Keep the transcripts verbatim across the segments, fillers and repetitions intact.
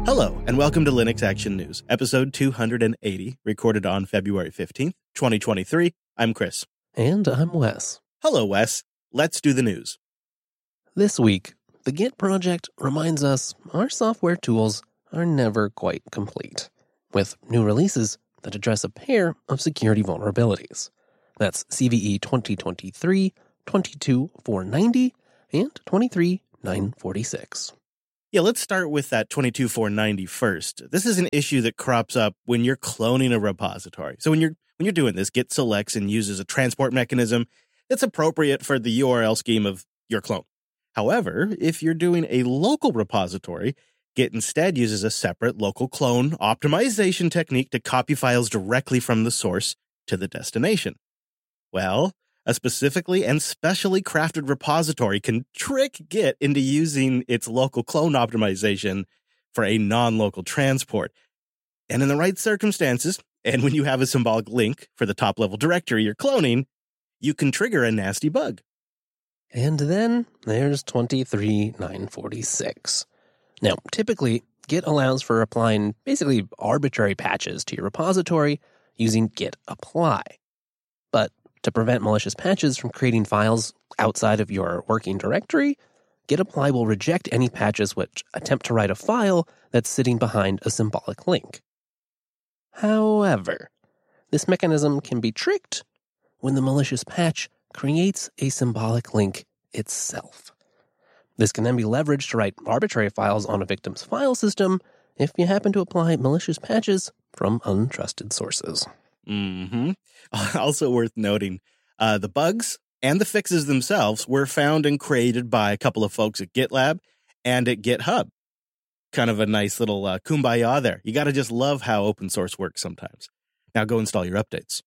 Hello, and welcome to Linux Action News, episode two hundred eighty, recorded on February fifteenth, twenty twenty-three. I'm Chris. And I'm Wes. Hello, Wes. Let's do the news. This week, the Git project reminds us our software tools are never quite complete, with new releases that address a pair of security vulnerabilities. That's C V E twenty twenty-three, twenty-two point four ninety, and twenty-three point nine forty-six. Yeah, let's start with that twenty-two point four ninety first. This is an issue that crops up when you're cloning a repository. So when you're when you're doing this, Git selects and uses a transport mechanism that's appropriate for the U R L scheme of your clone. However, if you're doing a local repository, Git instead uses a separate local clone optimization technique to copy files directly from the source to the destination. Well, a specifically and specially crafted repository can trick Git into using its local clone optimization for a non-local transport. And in the right circumstances, and when you have a symbolic link for the top-level directory you're cloning, you can trigger a nasty bug. And then there's twenty-three point nine forty-six. Now, typically, Git allows for applying basically arbitrary patches to your repository using git apply. But to prevent malicious patches from creating files outside of your working directory, git apply will reject any patches which attempt to write a file that's sitting behind a symbolic link. However, this mechanism can be tricked when the malicious patch creates a symbolic link itself. This can then be leveraged to write arbitrary files on a victim's file system if you happen to apply malicious patches from untrusted sources. Mm-hmm. Also worth noting, uh, the bugs and the fixes themselves were found and created by a couple of folks at GitLab and at GitHub. Kind of a nice little uh, kumbaya there. You got to just love how open source works sometimes. Now go install your updates.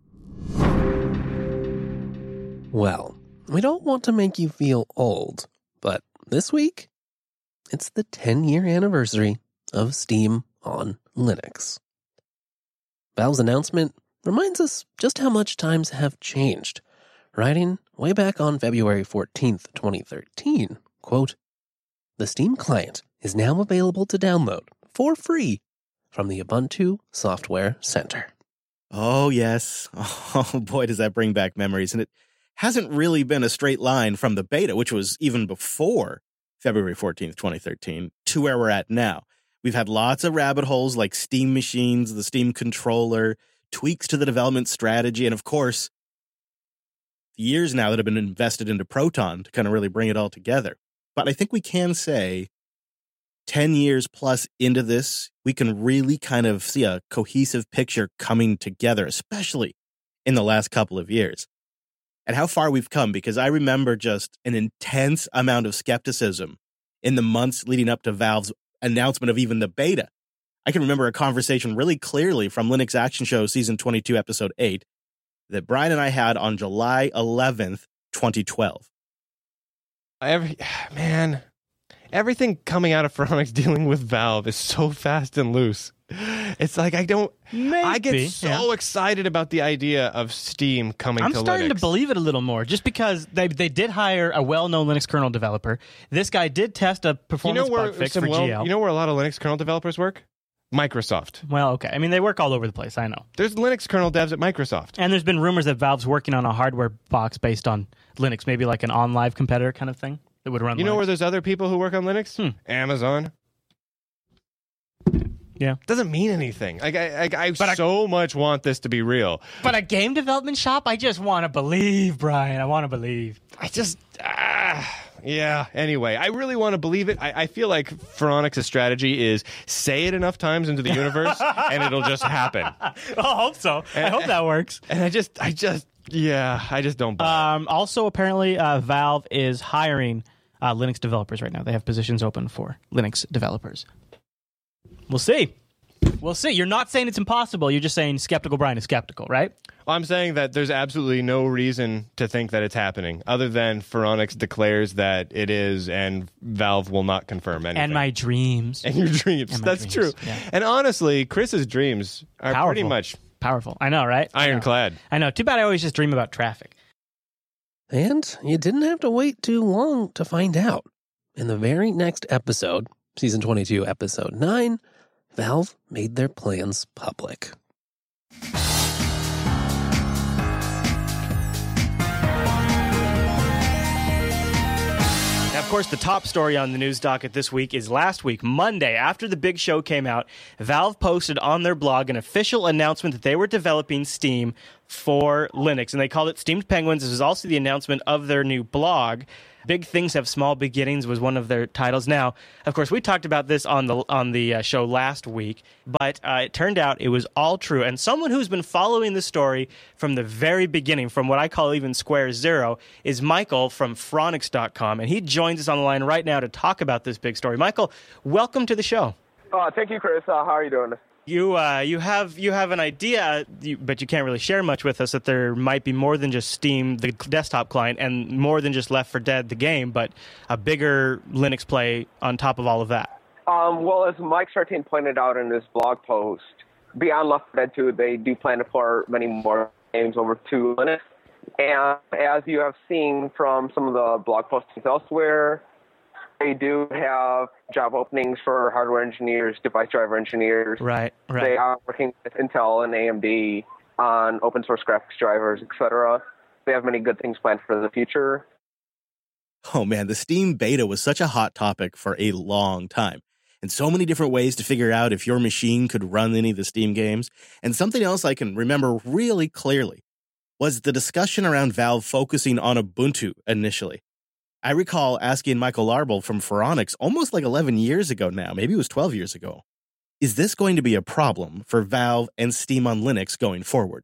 Well, we don't want to make you feel old, but this week, it's the ten-year anniversary of Steam on Linux. Valve's announcement reminds us just how much times have changed, writing way back on February fourteenth, twenty thirteen, quote, "The Steam client is now available to download for free from the Ubuntu Software Center." Oh, yes. Oh, boy, does that bring back memories. And it hasn't really been a straight line from the beta, which was even before February fourteenth, twenty thirteen, to where we're at now. We've had lots of rabbit holes like Steam machines, the Steam controller, tweaks to the development strategy, and of course, years now that have been invested into Proton to kind of really bring it all together. But I think we can say ten years plus into this, we can really kind of see a cohesive picture coming together, especially in the last couple of years. And how far we've come, because I remember just an intense amount of skepticism in the months leading up to Valve's announcement of even the beta. I can remember a conversation really clearly from Linux Action Show Season twenty-two, Episode eight, that Brian and I had on July eleventh, twenty twelve. Every, man, everything coming out of Phoronix dealing with Valve is so fast and loose. It's like I don't. Maybe, I get so yeah. excited about the idea of Steam coming I'm to Linux. I'm starting to believe it a little more, just because they they did hire a well-known Linux kernel developer. This guy did test a performance you know where bug fix some for well, G L. You know where a lot of Linux kernel developers work? Microsoft. Well, okay. I mean, they work all over the place. I know. There's Linux kernel devs at Microsoft, and there's been rumors that Valve's working on a hardware box based on Linux, maybe like an OnLive competitor kind of thing that would run. You Linux. know where there's other people who work on Linux? Hmm. Amazon. Yeah. Doesn't mean anything. Like I, I, I But so I, much want this to be real. But a game development shop? I just want to believe, Brian. I want to believe. I just, ah, yeah. Anyway, I really want to believe it. I, I feel like Phoronix's strategy is say it enough times into the universe and it'll just happen. I hope so. And, I hope that works. And I just, I just, yeah, I just don't buy um, Also, apparently, uh, Valve is hiring uh, Linux developers right now. They have positions open for Linux developers. We'll see. We'll see. You're not saying it's impossible. You're just saying skeptical Brian is skeptical, right? Well, I'm saying that there's absolutely no reason to think that it's happening other than Phoronix declares that it is and Valve will not confirm anything. And my dreams. And your dreams. And my That's dreams. true. Yeah. And honestly, Chris's dreams are Powerful. pretty much powerful. I know, right? ironclad. I know. I know. Too bad I always just dream about traffic. And you didn't have to wait too long to find out. In the very next episode, Season twenty-two, Episode nine, Valve made their plans public. Of course, the top story on the news docket this week is last week, Monday, after the big show came out, Valve posted on their blog an official announcement that they were developing Steam for Linux, and they called it Steamed Penguins. This was also the announcement of their new blog. Big Things Have Small Beginnings was one of their titles. Now, of course, we talked about this on the on the uh, show last week, but uh, it turned out it was all true. And someone who's been following the story from the very beginning, from what I call even Square Zero, is Michael from Phronix dot com, and he joins us on the line right now to talk about this big story. Michael, welcome to the show. Uh, thank you, Chris. Uh, how are you doing? You uh, you have you have an idea, you, but you can't really share much with us, that there might be more than just Steam, the desktop client, and more than just Left four Dead, the game, but a bigger Linux play on top of all of that. Um, well, as Mike Sartain pointed out in his blog post, beyond Left four Dead two, they do plan to port many more games over to Linux. And as you have seen from some of the blog postings elsewhere, they do have job openings for hardware engineers, device driver engineers. Right, right. They are working with Intel and A M D on open source graphics drivers, et cetera. They have many good things planned for the future. Oh man, the Steam beta was such a hot topic for a long time. And so many different ways to figure out if your machine could run any of the Steam games. And something else I can remember really clearly was the discussion around Valve focusing on Ubuntu initially. I recall asking Michael Larble from Phronix almost like eleven years ago now, maybe it was twelve years ago, is this going to be a problem for Valve and Steam on Linux going forward?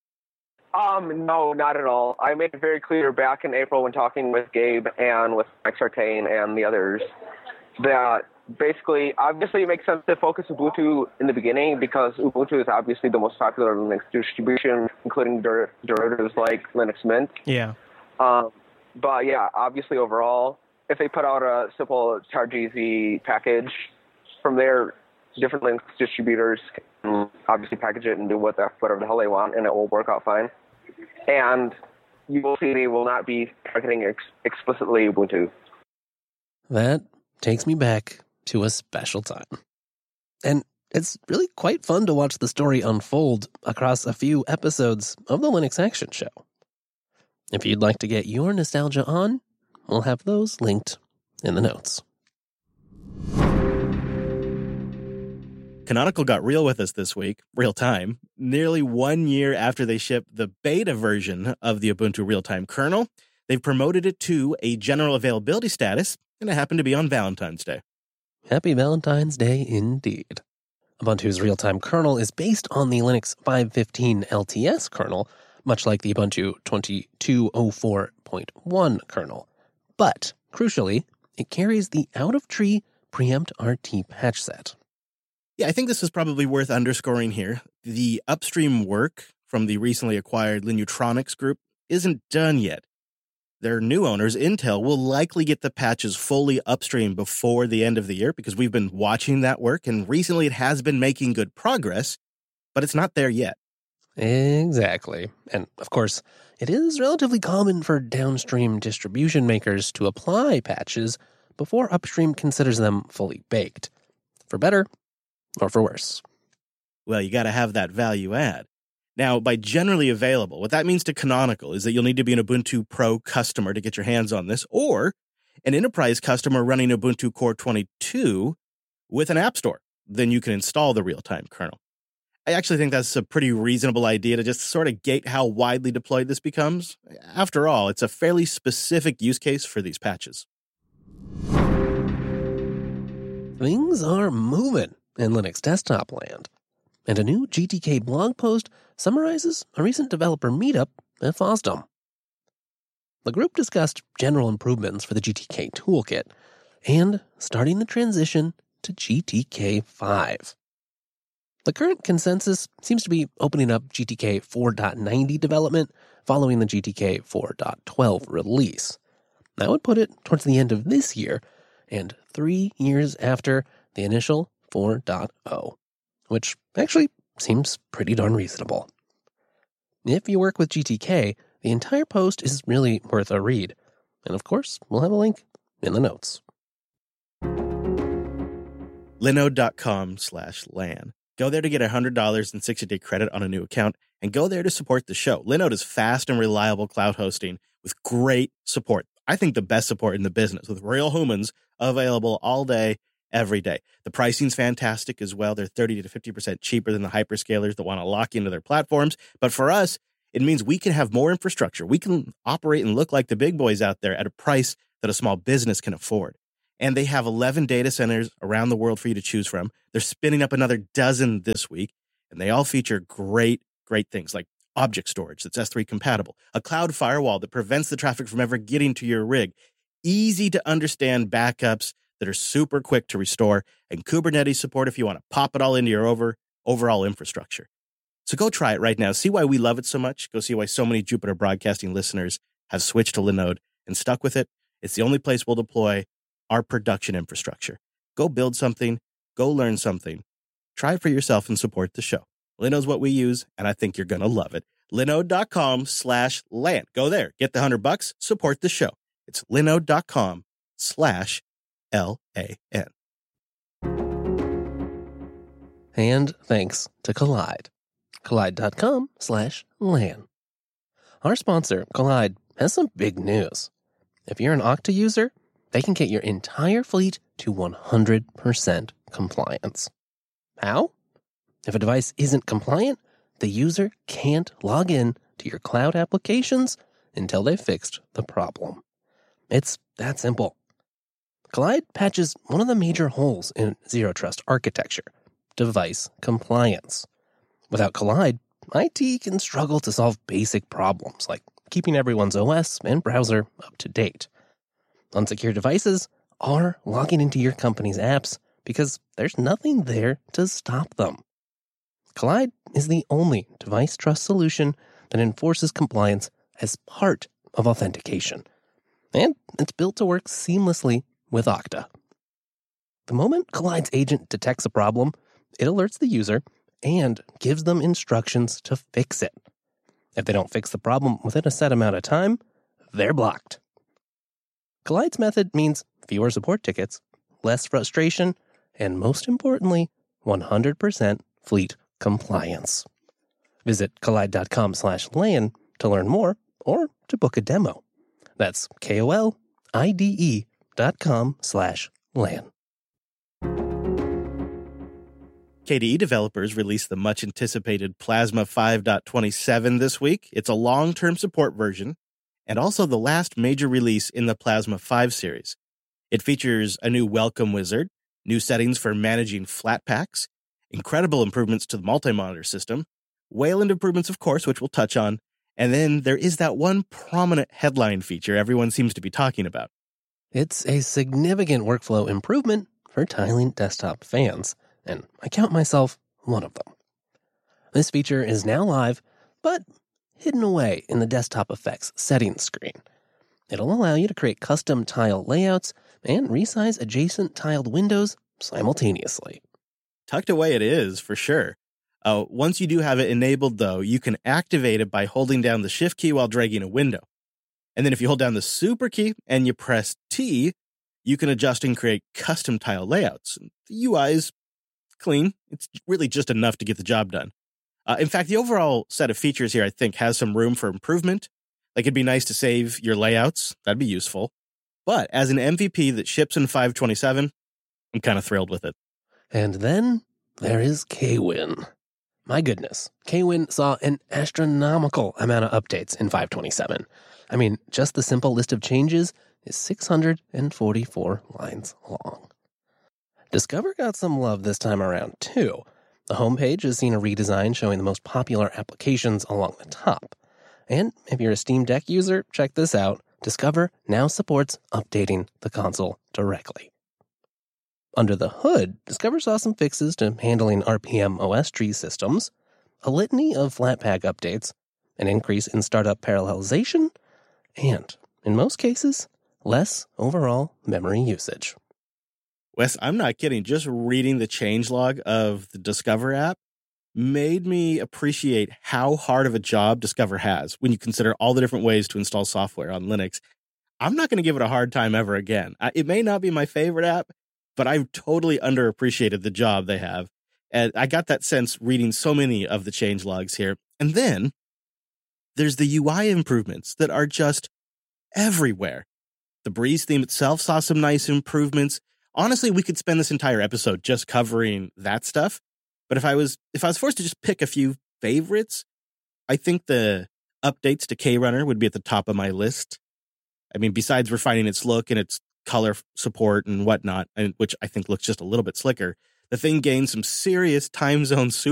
Um, no, not at all. I made it very clear back in April when talking with Gabe and with Mike Sartain and the others that basically, obviously it makes sense to focus Ubuntu in the beginning because Ubuntu is obviously the most popular Linux distribution, including der- derivatives like Linux Mint. Yeah. Um, But yeah, obviously overall, if they put out a simple Targeezy package, from there, different Linux distributors can obviously package it and do what the, whatever the hell they want, and it will work out fine. And you will see they will not be targeting ex- explicitly Ubuntu. That takes me back to a special time. And it's really quite fun to watch the story unfold across a few episodes of the Linux Action Show. If you'd like to get your nostalgia on, we'll have those linked in the notes. Canonical got real with us this week, real time, nearly one year after they shipped the beta version of the Ubuntu real-time kernel. They've promoted it to a general availability status, and it happened to be on Valentine's Day. Happy Valentine's Day indeed. Ubuntu's real-time kernel is based on the Linux five fifteen L T S kernel, much like the Ubuntu twenty-two oh four point one kernel. But, crucially, it carries the out-of-tree preempt R T patch set. Yeah, I think this is probably worth underscoring here. The upstream work from the recently acquired Linutronics group isn't done yet. Their new owners, Intel, will likely get the patches fully upstream before the end of the year because we've been watching that work, and recently it has been making good progress, but it's not there yet. Exactly. And, of course, it is relatively common for downstream distribution makers to apply patches before upstream considers them fully baked. For better or for worse. Well, you got to have that value add. Now, by generally available, what that means to Canonical is that you'll need to be an Ubuntu Pro customer to get your hands on this, or an enterprise customer running Ubuntu Core twenty-two with an app store. Then you can install the real-time kernel. I actually think that's a pretty reasonable idea to just sort of gate how widely deployed this becomes. After all, it's a fairly specific use case for these patches. Things are moving in Linux desktop land, and a new G T K blog post summarizes a recent developer meetup at FOSDEM. The group discussed general improvements for the G T K toolkit and starting the transition to G T K five. The current consensus seems to be opening up G T K four point ninety development following the G T K four point twelve release. That would put it towards the end of this year and three years after the initial four point oh, which actually seems pretty darn reasonable. If you work with G T K, the entire post is really worth a read. And of course, we'll have a link in the notes. Linode.com slash LAN. Go there to get one hundred dollars in sixty-day credit on a new account, and go there to support the show. Linode is fast and reliable cloud hosting with great support. I think the best support in the business, with real humans available all day, every day. The pricing's fantastic as well. They're thirty to fifty percent cheaper than the hyperscalers that want to lock into their platforms. But for us, it means we can have more infrastructure. We can operate and look like the big boys out there at a price that a small business can afford. And they have eleven data centers around the world for you to choose from. They're spinning up another dozen this week, and they all feature great, great things like object storage that's S three compatible, a cloud firewall that prevents the traffic from ever getting to your rig, easy to understand backups that are super quick to restore, and Kubernetes support if you want to pop it all into your over, overall infrastructure. So go try it right now. See why we love it so much. Go see why so many Jupiter Broadcasting listeners have switched to Linode and stuck with it. It's the only place we'll deploy our production infrastructure. Go build something. Go learn something. Try it for yourself and support the show. Linode's what we use, and I think you're going to love it. Linode.com slash LAN. Go there. Get the hundred bucks. Support the show. It's Linode.com slash L A N. And thanks to Kolide. Kolide.com slash LAN. Our sponsor, Kolide, has some big news. If you're an Okta user, they can get your entire fleet to one hundred percent compliance. How? If a device isn't compliant, the user can't log in to your cloud applications until they've fixed the problem. It's that simple. Kolide patches one of the major holes in Zero Trust architecture, device compliance. Without Kolide, I T can struggle to solve basic problems like keeping everyone's O S and browser up to date. Unsecured devices are logging into your company's apps because there's nothing there to stop them. Kolide is the only device trust solution that enforces compliance as part of authentication. And it's built to work seamlessly with Okta. The moment Kolide's agent detects a problem, it alerts the user and gives them instructions to fix it. If they don't fix the problem within a set amount of time, they're blocked. Kolide's method means fewer support tickets, less frustration, and most importantly, one hundred percent fleet compliance. Visit Kolide.com slash LAN to learn more or to book a demo. That's K-O-L-I-D-E dot com slash LAN. K D E developers released the much-anticipated Plasma five point twenty-seven this week. It's a long-term support version, and also the last major release in the Plasma five series. It features a new welcome wizard, new settings for managing Flatpaks, incredible improvements to the multi-monitor system, Wayland improvements, of course, which we'll touch on, and then there is that one prominent headline feature everyone seems to be talking about. It's a significant workflow improvement for tiling desktop fans, and I count myself one of them. This feature is now live, but hidden away in the desktop effects settings screen. It'll allow you to create custom tile layouts and resize adjacent tiled windows simultaneously. Tucked away it is, for sure. Uh, once you do have it enabled, though, you can activate it by holding down the Shift key while dragging a window. And then if you hold down the Super key and you press T, you can adjust and create custom tile layouts. The U I is clean. It's really just enough to get the job done. Uh, in fact, the overall set of features here, I think, has some room for improvement. Like, it'd be nice to save your layouts. That'd be useful. But as an M V P that ships in five twenty-seven, I'm kind of thrilled with it. And then there is Kwin. My goodness, Kwin saw an astronomical amount of updates in five twenty-seven. I mean, just the simple list of changes is six hundred forty-four lines long. Discover got some love this time around, too. The homepage has seen a redesign showing the most popular applications along the top. And if you're a Steam Deck user, check this out. Discover now supports updating the console directly. Under the hood, Discover saw some fixes to handling R P M O S tree systems, a litany of Flatpak updates, an increase in startup parallelization, and, in most cases, less overall memory usage. Wes, I'm not kidding. Just reading the changelog of the Discover app made me appreciate how hard of a job Discover has when you consider all the different ways to install software on Linux. I'm not going to give it a hard time ever again. It may not be my favorite app, but I've totally underappreciated the job they have. And I got that sense reading so many of the change logs here. And then there's the U I improvements that are just everywhere. The Breeze theme itself saw some nice improvements. Honestly, we could spend this entire episode just covering that stuff. But if I was if I was forced to just pick a few favorites, I think the updates to K-Runner would be at the top of my list. I mean, besides refining its look and its color support and whatnot, and which I think looks just a little bit slicker, the thing gained some serious time zone super